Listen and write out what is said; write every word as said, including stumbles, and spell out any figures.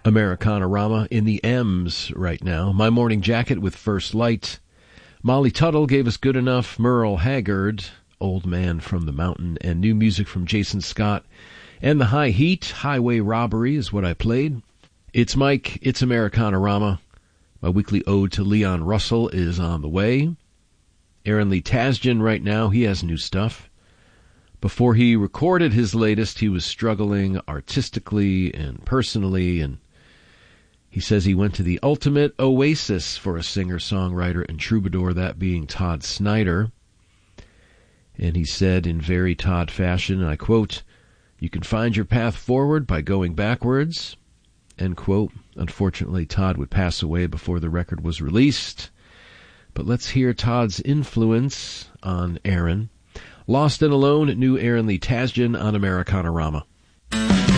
Americana-rama in the M's right now. My Morning Jacket with First Light. Molly Tuttle gave us Good Enough. Merle Haggard, Old Man from the Mountain. And new music from Jason Scott. And the High Heat, Highway Robbery is what I played. It's Mike, it's Americana-rama. My weekly ode to Leon Russell is on the way. Aaron Lee Tasjan right now, he has new stuff. Before he recorded his latest, he was struggling artistically and personally, and he says he went to the ultimate oasis for a singer-songwriter and troubadour, that being Todd Snyder. And he said in very Todd fashion, I quote, "You can find your path forward by going backwards," end quote. Unfortunately, Todd would pass away before the record was released. But let's hear Todd's influence on Aaron. Lost and Alone, new Aaron Lee Tasjan on Americana-rama.